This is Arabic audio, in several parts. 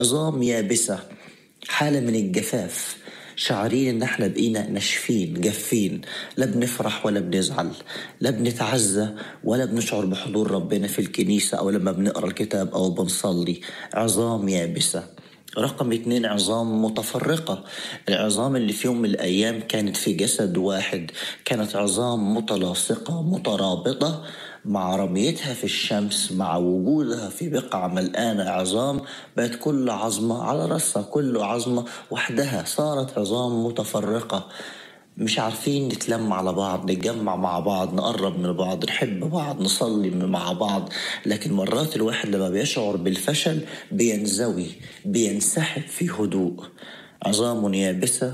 عظام يابسة، حالة من الجفاف، شعرين ان احنا بقينا ناشفين جافين، لا بنفرح ولا بنزعل، لا بنتعزى ولا بنشعر بحضور ربنا في الكنيسة او لما بنقرأ الكتاب او بنصلي. عظام يابسة. رقم 2، عظام متفرقة. العظام اللي في يوم من الأيام كانت في جسد واحد كانت عظام متلاصقة مترابطة، مع رميتها في الشمس مع وجودها في بقعة ملقانة عظام بقت كل عظمة على رأسها، كل عظمة وحدها صارت عظام متفرقة. مش عارفين نتلم على بعض، نتجمع مع بعض، نقرب من بعض، نحب بعض، نصلي مع بعض. لكن مرات الواحد لما بيشعر بالفشل بينزوي، بينسحب في هدوء. عظام يابسة،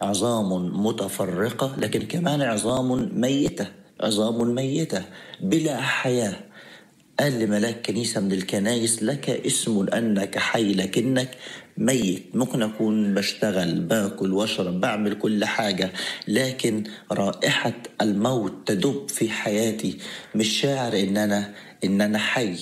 عظام متفرقة، لكن كمان عظام ميتة، عظام ميتة بلا حياة. قال لملاك كنيسة من الكنايس: لك اسم أنك حي لكنك ميت. ممكن أكون بشتغل باكل واشرب بعمل كل حاجة، لكن رائحة الموت تدب في حياتي، مش شاعر إن أنا حي.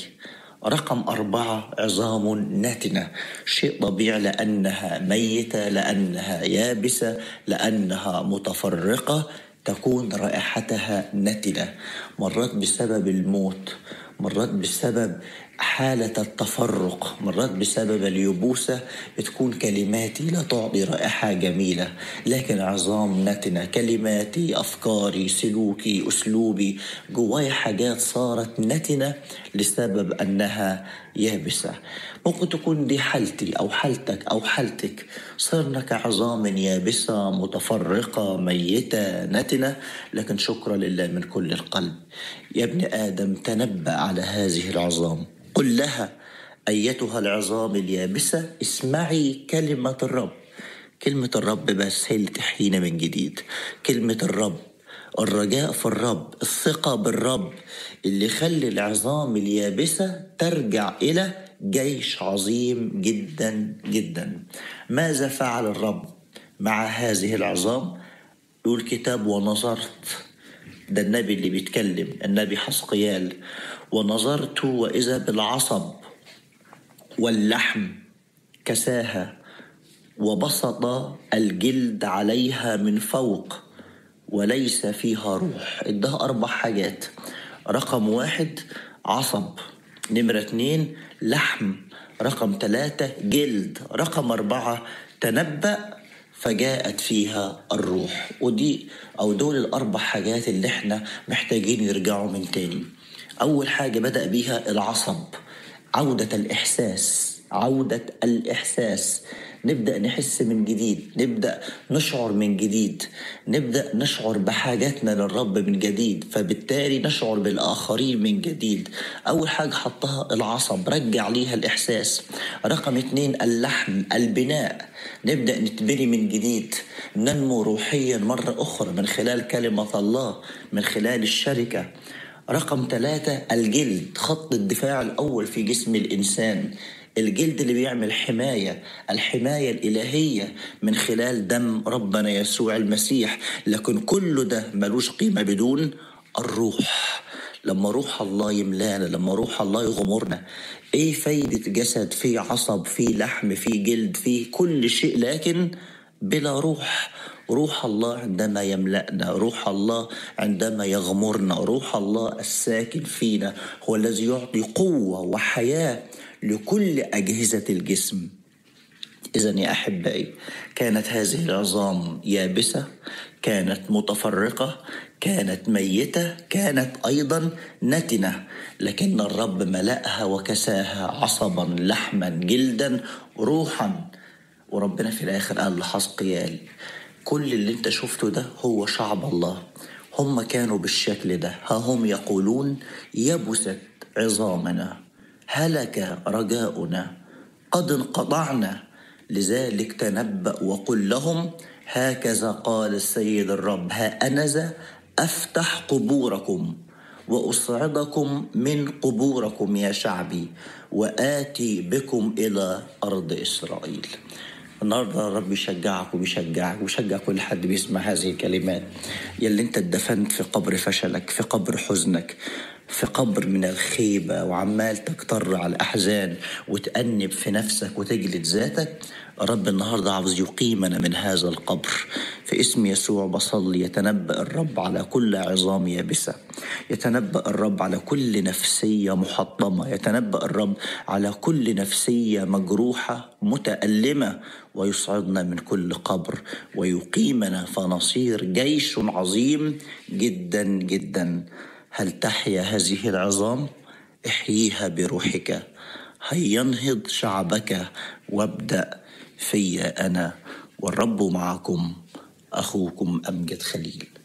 رقم 4، عظام ناتنة. شيء طبيعي لأنها ميتة، لأنها يابسة، لأنها متفرقة تكون رائحتها نتنة، مرات بسبب الموت، مرات بسبب حالة التفرق، مرات بسبب اليبوسة تكون كلماتي لا تعطي رائحة جميلة. لكن عظام نتنة، كلماتي، أفكاري، سلوكي، أسلوبي، جواي حاجات صارت نتنة لسبب أنها يابسة. ممكن تكون دي حالتي أو حالتك أو حالتك، صرنا كعظام يابسة متفرقة ميتة نتنة. لكن شكرا لله من كل القلب. يا ابن آدم تنبأ على هذه العظام، قل لها: أيتها العظام اليابسة اسمعي كلمة الرب. كلمة الرب بس هي اللي تحيينا من جديد. كلمة الرب، الرجاء في الرب، الثقة بالرب اللي يخلي العظام اليابسة ترجع إلى جيش عظيم جدا جدا. ماذا فعل الرب مع هذه العظام؟ يقول الكتاب: ونظرت. ده النبي اللي بيتكلم، النبي حسقيال: ونظرت وإذا بالعصب واللحم كساها، وبسط الجلد عليها من فوق وليس فيها روح. ادها 4 حاجات. رقم 1 عصب، نمرة 2 لحم، رقم 3 جلد، رقم 4 تنبأ فجاءت فيها الروح. ودي أو دول ال4 حاجات اللي احنا محتاجين يرجعوا من تاني. أول حاجة بدأ بيها العصب، عودة الإحساس، عودة الإحساس. نبدأ نحس من جديد، نبدأ نشعر من جديد، نبدأ نشعر بحاجاتنا للرب من جديد، فبالتالي نشعر بالآخرين من جديد. أول حاجة حطها العصب، رجع ليها الإحساس. رقم 2 اللحم، البناء، نبدأ نتبني من جديد، ننمو روحيا مرة أخرى من خلال كلمة الله، من خلال الشركة. رقم 3 الجلد، خط الدفاع الأول في جسم الإنسان. الجلد اللي بيعمل حماية، الحماية الإلهية من خلال دم ربنا يسوع المسيح. لكن كل ده ملوش قيمة بدون الروح. لما روح الله يملانا، لما روح الله يغمرنا، ايه فايدة جسد فيه عصب فيه لحم فيه جلد فيه كل شيء لكن بلا روح؟ روح الله عندما يملأنا، روح الله عندما يغمرنا، روح الله الساكن فينا هو الذي يعطي قوة وحياة لكل أجهزة الجسم. إذن يا أحبائي، كانت هذه العظام يابسة، كانت متفرقة، كانت ميتة، كانت أيضا نتنة، لكن الرب ملأها وكساها عصبا لحما جلدا روحا. وربنا في الآخر قال لحسقيال: كل اللي انت شفته ده هو شعب الله، هم كانوا بالشكل ده، ها هم يقولون: يبست عظامنا، هلك رجاؤنا، قد انقطعنا. لذلك تنبأ وقل لهم: هكذا قال السيد الرب، ها أنذا أفتح قبوركم وأصعدكم من قبوركم يا شعبي، وآتي بكم إلى أرض إسرائيل. النهاردة الرب يشجعك وبيشجعك ويشجع كل حد بيسمع هذه الكلمات. يلي انت اتدفنت في قبر فشلك، في قبر حزنك، في قبر من الخيبة وعمال تكتر على الأحزان وتأنب في نفسك وتجلد ذاتك، رب النهاردة عاوز يقيمنا من هذا القبر. في اسم يسوع بصلي، يتنبأ الرب على كل عظام يابسة، يتنبأ الرب على كل نفسية محطمة، يتنبأ الرب على كل نفسية مجروحة متألمة، ويصعدنا من كل قبر ويقيمنا فنصير جيش عظيم جدا جدا. هل تحيا هذه العظام؟ احييها بروحك. هينهض شعبك وابدأ في أنا، والرب معكم. أخوكم أمجد خليل.